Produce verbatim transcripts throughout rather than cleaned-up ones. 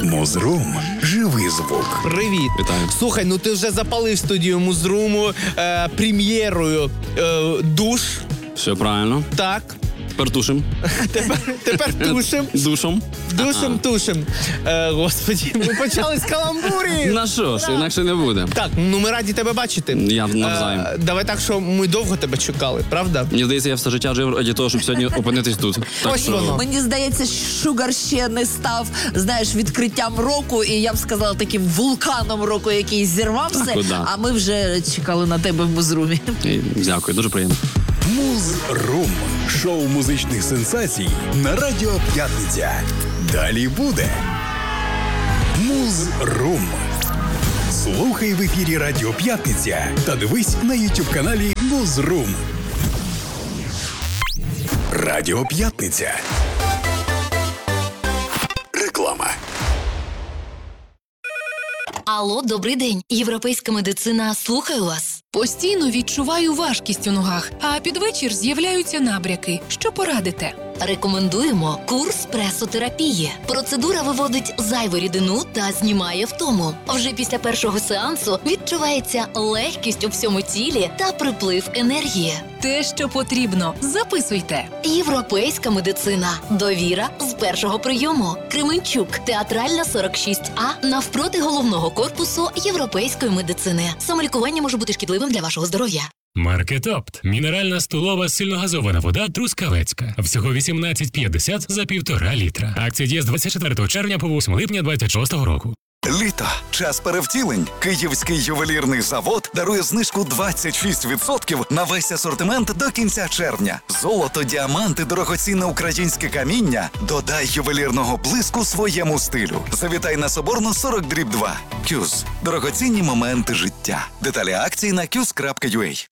Музрум. Живий звук. Привіт. Вітаю. Слухай, ну ти вже запалив студію Музруму е, прем'єрою е, душ. Все правильно. Так. Тепер тушим. Тепер, тепер тушим. Душом. Душем, тушем. Е, господі, ми почали з каламбурів. На що ж, інакше не буде. Так, ну ми раді тебе бачити. Я навзаєм. Е, давай так, що ми довго тебе чекали, правда? Мені здається, я все життя жив раді того, щоб сьогодні опинитись тут. Так Ось що... воно. Мені здається, Шугар ще не став, знаєш, відкриттям року, і я б сказала, таким вулканом року, який зірвався, Куди? а ми вже чекали на тебе в Музрумі. І Дякую, дуже приємно. Музрум. Шоу музичних сенсацій на Радіо П'ятниця. Далі буде. Музрум. Слухай в ефірі Радіо П'ятниця та дивись на ютуб-каналі Музрум. Радіо П'ятниця. Реклама. Алло, добрий день. Європейська медицина, слухаю вас. Постійно відчуваю важкість у ногах, а під вечір з'являються набряки. Що порадите? Рекомендуємо курс пресотерапії. Процедура виводить зайву рідину та знімає втому. Вже після першого сеансу відчувається легкість у всьому тілі та приплив енергії. Те, що потрібно. Записуйте. Європейська медицина. Довіра з першого прийому. Кременчук, Театральна сорок шість А, навпроти головного корпусу європейської медицини. Самолікування може бути шкідливим для вашого здоров'я. Маркетопт. Мінеральна столова сильногазована вода Трускавецька. Всього вісімнадцять п'ятдесят за півтора літра. Акція діє з двадцять четвертого червня по восьме липня двадцять шостого року. Літо. Час перевтілень. Київський ювелірний завод дарує знижку двадцять шість відсотків на весь асортимент до кінця червня. Золото, діаманти, дорогоцінне українське каміння. Додай ювелірного блиску своєму стилю. Завітай на Соборну сорок дріб два. Кюз. Дорогоцінні моменти життя. Деталі акції на кюз крапка ю а.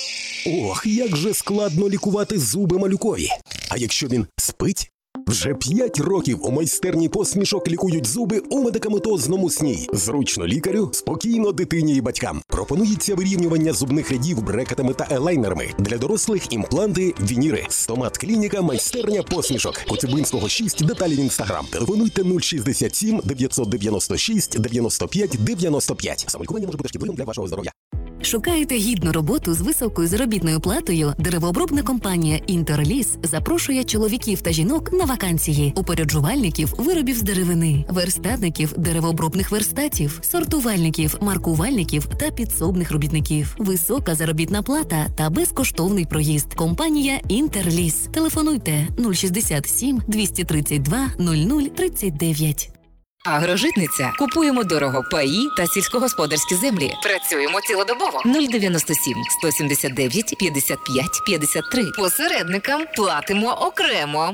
Ох, як же складно лікувати зуби малюкові. А якщо він спить? Вже п'ять років у майстерні посмішок лікують зуби у медикаментозному сні. Зручно лікарю, спокійно дитині і батькам. Пропонується вирівнювання зубних рядів брекетами та елайнерами. Для дорослих імпланти, вініри. Стомат-клініка, майстерня посмішок. Коцюбинського шість, деталі в інстаграм. Телефонуйте нуль шістдесят сім дев'ятсот дев'яносто шість дев'яносто п'ять дев'яносто п'ять. Самолікування може бути шкідливим для вашого здоров'я. Шукаєте гідну роботу з високою заробітною платою? Деревообробна компанія «Інтерліс» запрошує чоловіків та жінок на вакансії, упоряджувальників виробів з деревини, верстатників деревообробних верстатів, сортувальників, маркувальників та підсобних робітників. Висока заробітна плата та безкоштовний проїзд. Компанія «Інтерліс». Телефонуйте нуль шістдесят сім двісті тридцять два нуль нуль тридцять дев'ять. Агрожитниця. Купуємо дорого паї та сільськогосподарські землі. Працюємо цілодобово. нуль дев'яносто сім сто сімдесят дев'ять п'ятдесят п'ять п'ятдесят три. Посередникам платимо окремо.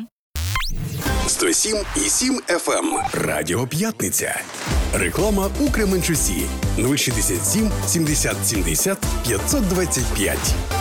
сто сім і сім еф ем. Радіо П'ятниця. Реклама у Кременчусі. нуль шістдесят сім сімдесят сімдесят п'ятсот двадцять п'ять.